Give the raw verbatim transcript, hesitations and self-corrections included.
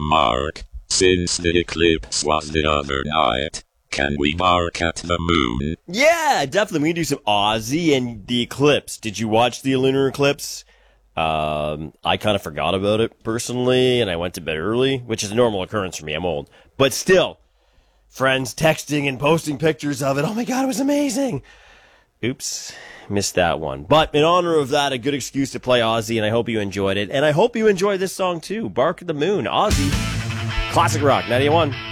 Mark, since the eclipse was the other night, can we bark at the moon? Yeah, definitely. We can do some Ozzy and the eclipse. Did you watch the lunar eclipse? Um, I kind of forgot about it personally, and I went to bed early, which is a normal occurrence for me. I'm old. But still, friends texting and posting pictures of it. Oh my God, it was amazing. Oops, missed that one. But in honor of that, a good excuse to play Ozzy, and I hope you enjoyed it. And I hope you enjoy this song too. Bark at the Moon, Ozzy. Classic Rock, ninety-one.